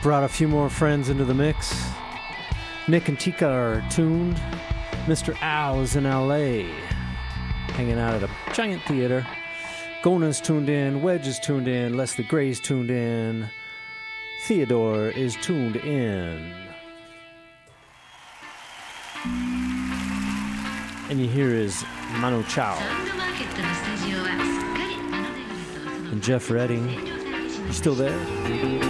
Brought a few more friends into the mix. Nick and Tika are tuned. Mr. Al is in LA, hanging out at a giant theater. Gona's tuned in. Wedge is tuned in. Leslie Gray's tuned in. Theodore is tuned in. And you hear is Manu Chao. And Jeff Redding. You still there?